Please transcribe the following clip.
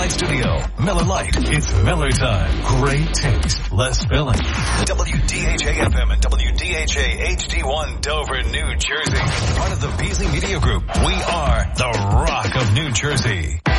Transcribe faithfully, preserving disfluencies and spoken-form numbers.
Lite Studio. Miller Lite. It's Miller time. Great taste. Less spilling. W D H A F M and W D H A H D one Dover, New Jersey. Part of the Beasley Media Group. We are the Rock of New Jersey.